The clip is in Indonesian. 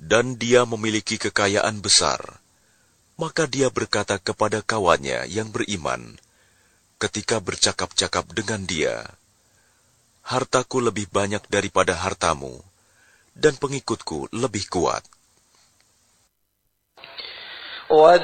dan dia memiliki kekayaan besar. Maka dia berkata kepada kawannya yang beriman, ketika bercakap-cakap dengan dia, "Hartaku lebih banyak daripada hartamu, dan pengikutku lebih kuat."